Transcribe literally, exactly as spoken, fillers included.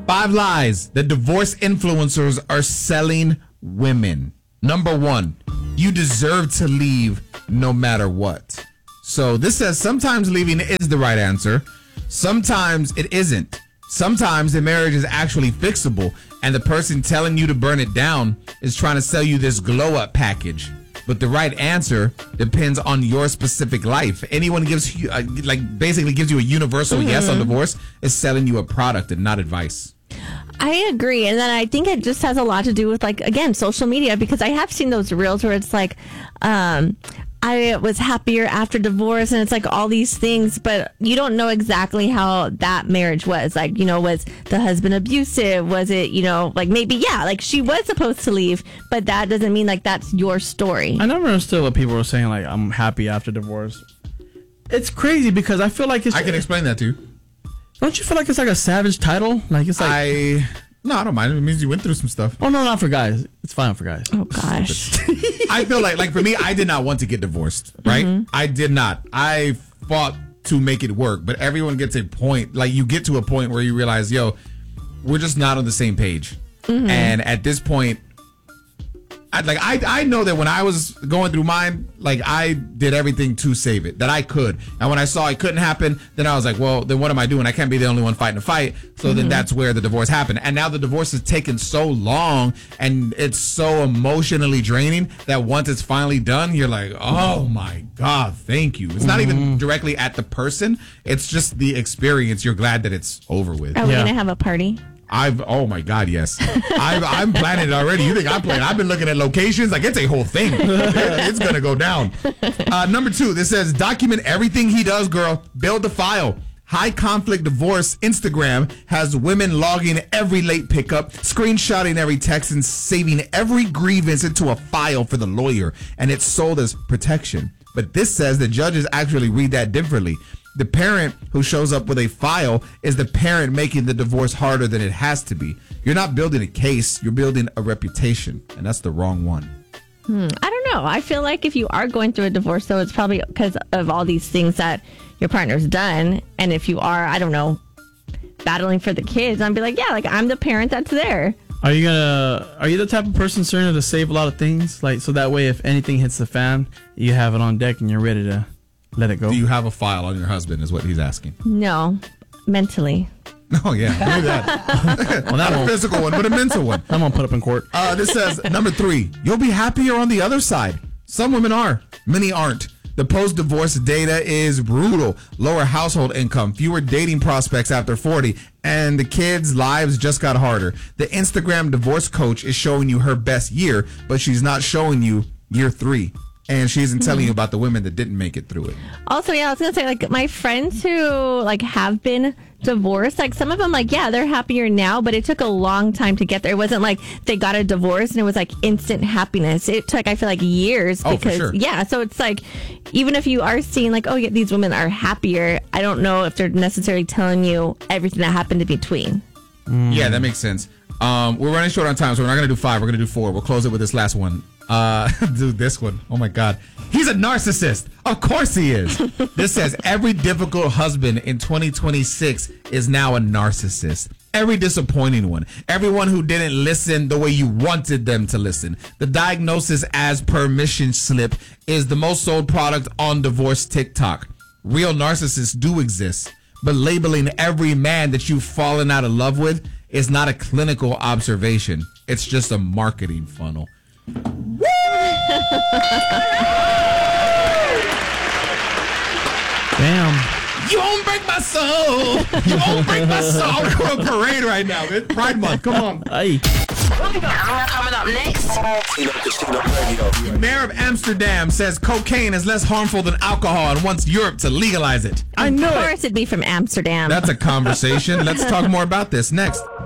Five lies that divorce influencers are selling women. Number one, you deserve to leave no matter what. So this says sometimes leaving is the right answer. Sometimes it isn't. Sometimes the marriage is actually fixable and the person telling you to burn it down is trying to sell you this glow up package. But the right answer depends on your specific life. Anyone gives you, uh, like, basically gives you a universal mm-hmm. yes on divorce is selling you a product and not advice. I agree. And then I think it just has a lot to do with, like, again, social media, because I have seen those reels where it's like, um, I was happier after divorce, and it's like all these things, but you don't know exactly how that marriage was. Like, you know, was the husband abusive? Was it, you know, like maybe, yeah, like she was supposed to leave, but that doesn't mean like that's your story. I never understood what people were saying, like, I'm happy after divorce. It's crazy because I feel like it's... I can explain that too. Don't you feel like it's like a savage title? Like, it's like... I... No, I don't mind. It means you went through some stuff. Oh, no, not for guys. It's fine for guys. Oh, gosh. I feel like, like for me, I did not want to get divorced, right? Mm-hmm. I did not. I fought to make it work, but everyone gets a point. Like, you get to a point where you realize, yo, we're just not on the same page. Mm-hmm. And at this point, I, like I, I know that when I was going through mine, like I did everything to save it that I could. And when I saw it couldn't happen, then I was like, well, then what am I doing? I can't be the only one fighting a fight. So mm-hmm. then that's where the divorce happened. And now the divorce has taken so long and it's so emotionally draining that once it's finally done, you're like, oh my God, thank you. It's not mm-hmm. even directly at the person. It's just the experience. You're glad that it's over with. Are we yeah. going to have a party? I've oh my God, yes. I've, I'm planning it already. You think I'm planning? I've been looking at locations. Like, it's a whole thing. It's gonna go down. Uh, number two, this says document everything he does, girl. Build the file. High conflict divorce Instagram has women logging every late pickup, screenshotting every text, and saving every grievance into a file for the lawyer. And it's sold as protection. But this says the judges actually read that differently. The parent who shows up with a file is the parent making the divorce harder than it has to be. You're not building a case, you're building a reputation, and that's the wrong one. Hmm, I don't know. I feel like if you are going through a divorce, though, it's probably because of all these things that your partner's done. And if you are, I don't know, battling for the kids, I'd be like, yeah, like I'm the parent that's there. Are you gonna? Are you the type of person certain to save a lot of things, like so that way if anything hits the fan, you have it on deck and you're ready to let it go? Do you have a file on your husband? Is what he's asking. No, mentally. Oh yeah, do that. Well, not a physical one, but a mental one. I'm gonna put up in court. Uh, this says number three. You'll be happier on the other side. Some women are, many aren't. The post-divorce data is brutal. Lower household income, fewer dating prospects after forty, and the kids' lives just got harder. The Instagram divorce coach is showing you her best year, but she's not showing you year three. And she isn't telling mm-hmm. you about the women that didn't make it through it. Also, yeah, I was going to say, like, my friends who, like, have been divorced, like, some of them, like, yeah, they're happier now, but it took a long time to get there. It wasn't like they got a divorce and it was, like, instant happiness. It took, I feel like, years. Oh, because, for sure. Yeah, so it's like, even if you are seeing, like, oh, yeah, these women are happier, I don't know if they're necessarily telling you everything that happened in between. Mm. Yeah, that makes sense. Um, we're running short on time, so we're not going to do five. We're going to do four. We'll close it with this last one. Uh, do this one. Oh my God. He's a narcissist. Of course he is. This says every difficult husband in twenty twenty-six is now a narcissist. Every disappointing one. Everyone who didn't listen the way you wanted them to listen. The diagnosis as permission slip is the most sold product on divorce TikTok. Real narcissists do exist, but labeling every man that you've fallen out of love with is not a clinical observation. It's just a marketing funnel. Woo! Damn. You won't break my soul. You won't break my soul. We're on a parade right now. It's Pride Month. Come on. Hey. Coming up next. The mayor of Amsterdam says cocaine is less harmful than alcohol and wants Europe to legalize it. I know. Of course, it'd be from Amsterdam. That's a conversation. Let's talk more about this next.